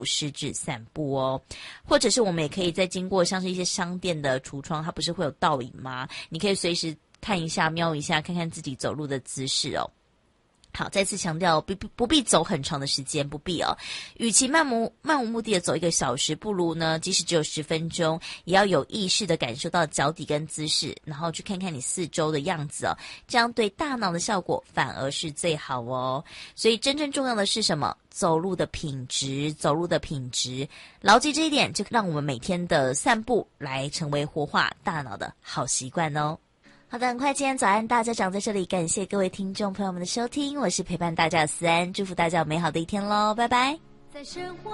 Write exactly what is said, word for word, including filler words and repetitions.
失智散步哦。或者是我们也可以在经过像是一些商店的橱窗，它不是会有倒影吗？你可以随时看一下瞄一下，看看自己走路的姿势哦。好，再次强调，不不必走很长的时间，不必哦。与其漫无漫无目的的走一个小时，不如呢，即使只有十分钟，也要有意识的感受到脚底跟姿势，然后去看看你四周的样子哦。这样对大脑的效果反而是最好哦。所以真正重要的是什么？走路的品质，走路的品质，牢记这一点，就让我们每天的散步来成为活化大脑的好习惯哦。好的，很快今天早安大家长在这里，感谢各位听众朋友们的收听，我是陪伴大家的思安，祝福大家有美好的一天咯，拜拜。在生活